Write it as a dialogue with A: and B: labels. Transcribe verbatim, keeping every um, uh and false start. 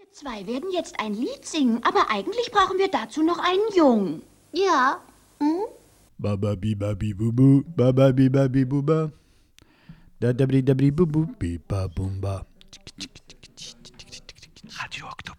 A: Wir zwei werden jetzt ein Lied singen, aber eigentlich brauchen wir dazu noch einen Jungen.
B: Ja. Hm?
C: Baba bi babi bubu, baba bi babi buba. Da dabri dabri bubu, biba bumba. Radio Oktober.